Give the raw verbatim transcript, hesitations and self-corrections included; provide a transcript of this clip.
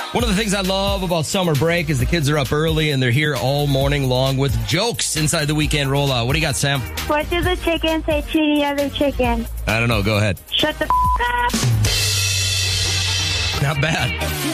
One of the things I love about summer break is the kids are up early and they're here all morning long with jokes inside the weekend rollout. What do you got, Sam? What does a chicken say to the other chicken? I don't know. Go ahead. Shut the f*** up. Not bad.